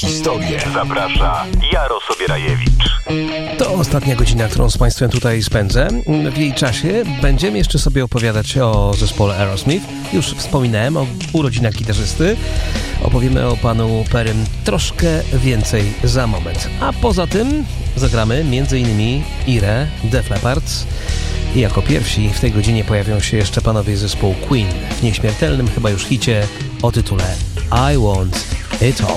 historię. Zaprasza Jaro Sobierajewicz. To ostatnia godzina, którą z Państwem tutaj spędzę. W jej czasie będziemy jeszcze sobie opowiadać o zespole Aerosmith. Już wspominałem o urodzinach gitarzysty. Opowiemy o panu Perrym troszkę więcej za moment. A poza tym zagramy m.in. Irę, Def Leppard. I jako pierwsi w tej godzinie pojawią się jeszcze panowie zespołu Queen w nieśmiertelnym chyba już hicie o tytule I Want It All.